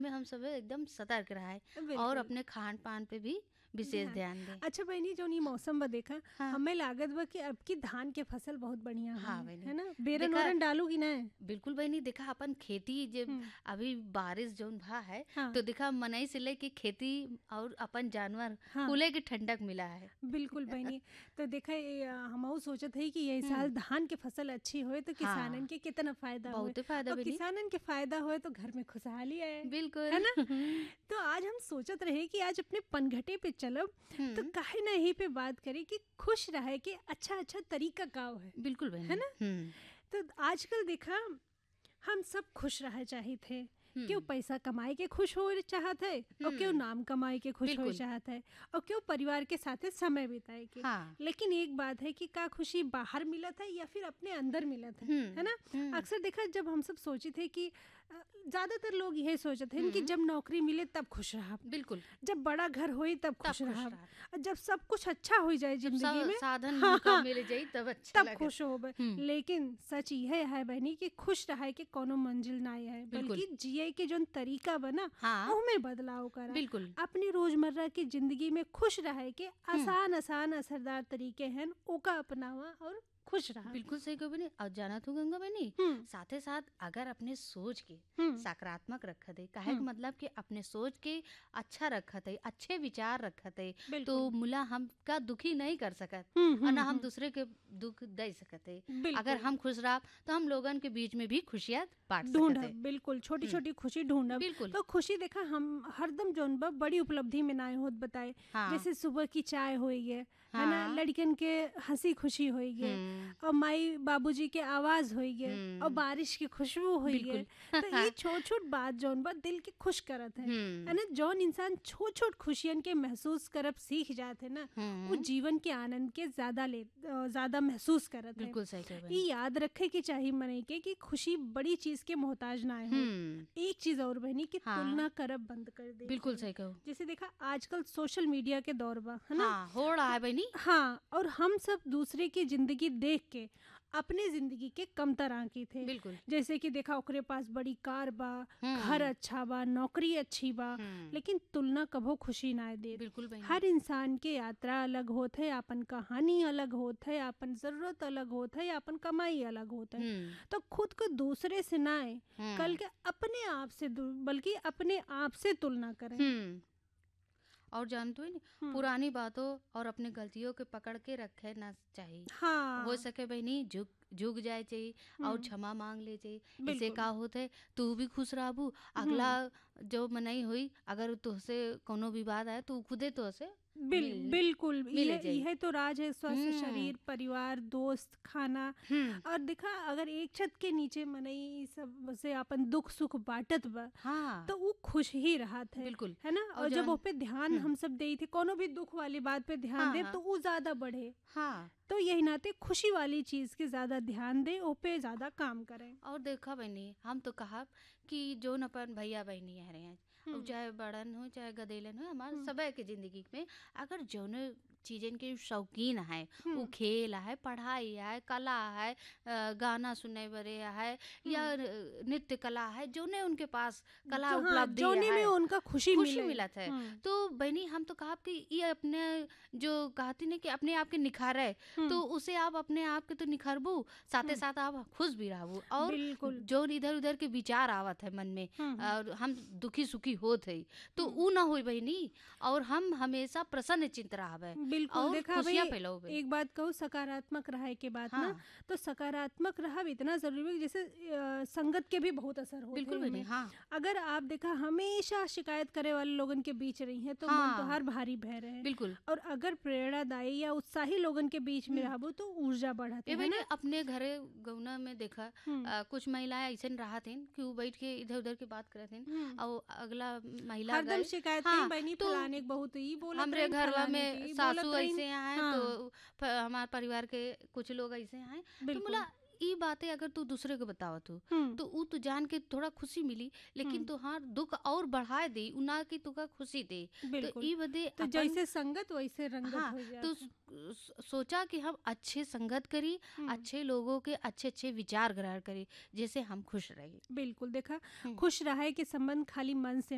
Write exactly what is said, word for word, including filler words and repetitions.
में हम सब एकदम सतर्क रहे और बिल्कुल। अपने खान पान पे भी विशेष ध्यान ध्यान दें। अच्छा बहनी जो नी मौसम बा देखा हाँ हमें लागत बा कि अब की धान के फसल बहुत बढ़िया हाँ हुई बहनी है ना बेरन देखा ओरन डालू की ना बिल्कुल बहनी देखा अपन खेती जब हम्म, अभी बारिश जौन भा है हाँ तो देखा मनई से लेके खेती और अपन जानवर हाँ कुले के ठंडक मिला है। बिल्कुल बहनी तो देखा ये, अ, हमहू सोचत है कि ये साल हम्म धान के फसल अच्छी होए तो किसानन हाँ के कितना फायदा होए बहुत फायदा और बहनी किसानन के फायदा होए तो घर में खुशहाली आए है बिल्कुल ना। तो आज हम सोचत रहे कि आज अपने पनघटे पे चलब तो हम्म काहे ना यही पे बात करें कि खुश रहे कि अच्छा अच्छा तरीका का है बिल्कुल है बहनी ना। हम्म तो आजकल देखा हम सब खुश रहे चाहे थे क्यों हम्म पैसा कमाए के खुश हो चाहत है और क्यों हम्म नाम कमाए के खुश हो बिल्कुल चाहत है और क्यों परिवार के साथ समय बिताए के। हाँ लेकिन एक बात है कि का खुशी बाहर मिलत है या फिर अपने अंदर मिलत है है हम्म ना। हम्म अक्सर देखा जब हम सब सोचे थे कि अ, ज्यादातर लोग यही सोचते हैं कि हम्म जब नौकरी मिले तब खुश रहा, बिल्कुल जब बड़ा घर होई तब तब खुश खुश रहा, रहा और जब सब कुछ अच्छा हो जाए जब जिंदगी सब में साधन हाँ मन का हाँ मिल जाई तब अच्छा तब लगे। खुश होबे। हम्म लेकिन सच यह है बहनी कि खुश रहे के कोनो मंजिल ना है बिल्कुल बल्कि जिए के जोन तरीका बना हाँ में बदलाव करा। बिल्कुल अपनी रोजमर्रा की जिंदगी में खुश रहे के हम्म आसान आसान असरदार तरीके हैं ओका अपनावा और खुश रहा। बिल्कुल सही कहो बनी और जाना तू गंगा बनी हम्म साथे साथ अगर अपने सोच के हम्म सकारात्मक रखत है काहे के हम्म मतलब कि अपने सोच के अच्छा रखत है अच्छे विचार रखत है तो बिल्कुल मुला हम का दुखी नहीं कर सकत हम्म और ना हम्म हम हम्म दूसरे के दुख दे सकत है। अगर बिल्कुल हम खुश रहा तो हम लोगन के बीच में भी खुशियाँ बांट सकत है। ढूंढब बिल्कुल छोटी हम्म छोटी खुशी ढूंढब। बिल्कुल तो खुशी देखा हम हरदम जोन बा बड़ी उपलब्धि में ना होत बताए हाँ जैसे सुबह की चाय होई है है ना, हाँ लड़कन के हंसी खुशी होई है हम्म और माई बाबूजी के आवाज होई है और हम्म बारिश की खुशबू होई है। बिल्कुल तो ये छोट छोट बात जौन बा दिल के खुश करत है है हम्म ना। जौन इंसान छोट छोट खुशियन के महसूस करब सीख जाते ना वो हम्म जीवन के आनंद के ज्यादा ले अ, ज्यादा महसूस करत है। बिल्कुल सही कहो ये बनी याद रखे कि चाहिए मने के कि खुशी बड़ी चीज के मोहताज ना हो। हम्म एक चीज और बहनी कि हाँ तुलना करब बंद कर दे बिल्कुल चाहिए। सही कहो जैसे देखा आजकल सोशल मीडिया के दौर बा है ना। हाँ हो रहा है बनी हाँ और हम सब दूसरे की जिंदगी देख के अपने जिंदगी के कम तरह की थे। बिल्कुल जैसे कि देखा ओकरे पास बड़ी कार बा, घर हम्म अच्छा बा, नौकरी अच्छी बा, हम्म लेकिन तुलना कभो खुशी ना दे। बिल्कुल बहनी हर इंसान के यात्रा अलग होत है, आपन कहानी अलग होत है, आपन जरूरत अलग होत है, आपन कमाई अलग होत है। हम्म तो खुद को दूसरे से ना आए कल हम्म के अपने आप से दु- बल्कि अपने आप से तुलना करें। हम्म और जानते हो नहीं हम्म पुरानी बातों और अपने गलतियों के पकड़ के रखे ना चाहिए। हो हाँ सके बहनी झुक झुक जाए चाहिए और हम्म क्षमा मांग ले चाहिए। इससे बिल्कुल का होता है तू भी खुश रहबू अगला हम्म जो मनई हुई अगर तुहसे कोनो विवाद आए तो उ खुदे तुहसे बिल मिल बिल्कुल मिले यह जाई। यह तो राज है स्वस्थ हम्म शरीर परिवार दोस्त खाना। हम्म और देखा अगर एक छत के नीचे मनई सब से अपन दुख सुख बांटत बा हाँ तो वो खुश ही रहा थे बिल्कुल है ना। और और जब वो जान पे ध्यान हम्म हम सब दे थे कोनो भी दुख वाली बात पे ध्यान हाँ दे हाँ तो वो ज्यादा बढ़े। हाँ तो यही नाते खुशी वाली चीज के ज्यादा ध्यान दे ओ पे ज्यादा काम करें। और देखा बहनी हम तो कहा कि जोन अपन भैया बहनी है रहे हैं अब हम्म चाहे बड़न हो चाहे गदेलन हो हमारे हम्म सब के जिंदगी में अगर जौन चीजन के शौकीन है वो हम्म खेल है पढ़ाई है कला है अ, गाना सुने बरे है या हम्म न- नृत्य कला है जोने उनके पास कला जो हाँ उपलब्धि जोने में है उनका खुशी खुशी मिले। मिलत है। हम्म तो बहनी हम तो कहा कि ये अपने जो कहती ने कि अपने आप के निखारे तो हम्म उसे आप अपने आप के तो निखरबू साथे हम्म साथ आप खुश भी रहबू और बिल्कुल जो इधर उधर के विचार आवत है मन में हम्म हम्म और हम दुखी सुखी होत है तो हम्म ऊ ना होई बहनी और हम हमेशा प्रसन्न चित्त रहबे बिल्कुल और देखा भाई खुशियाँ फैलाओगे। एक बात कहूँ सकारात्मक रहे के बात ना हाँ तो सकारात्मक रहा इतना जरूरी है जैसे अ, संगत के भी बहुत असर होते बिल्कुल हैं बहनी हमें। हाँ अगर आप देखा हमेशा शिकायत करे वाले लोगन के बीच रही हैं तो मन तो हाँ हर भारी बह रहे हैं। बिल्कुल और अगर प्रेरणादायी या उत्साही लोगन के बीच में हम्म रहबो तो ऊर्जा बढ़ते ये है बहनी ना। अपने घरे गौना में देखा हम्म अ, कुछ महिलाएं ऐसे रहा थीन कि वो बैठ के इधर उधर की बात करत थीन हम्म और अगला महिला हरदम गए शिकायत कहीं हाँ बहनी तो फलाने के बहुत ही बोलत हमरे रही घरवा फलाने में की सासू बोलत रही। ऐसे हैं हाँ तो प- हमारे परिवार के कुछ लोग ऐसे हैं तो बिल्कुल बोला ई बातें अगर तू दूसरे को बतावत हो हम्म तो ऊ तो जान के थोड़ा खुशी मिली लेकिन हम्म तुहार दुख और बढ़ाए दे उ ना कि तुका खुशी दे। तो बिल्कुल ई बदे तो अपन जैसे संगत वैसे रंगत हाँ हो तो जाते। स- स- सोचा कि हम अच्छे संगत करी हम्म अच्छे लोगों के अच्छे अच्छे विचार ग्रहण करी जैसे हम खुश रहे। बिल्कुल देखा हम्म खुश रहे के संबंध खाली मन से